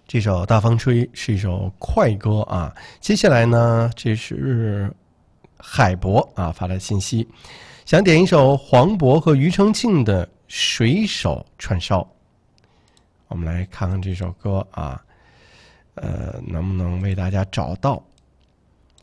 这首《大风吹》是一首快歌啊。接下来呢，这是海博啊发来信息，想点一首黄渤和庾澄庆的《水手串烧》。我们来看看这首歌啊，能不能为大家找到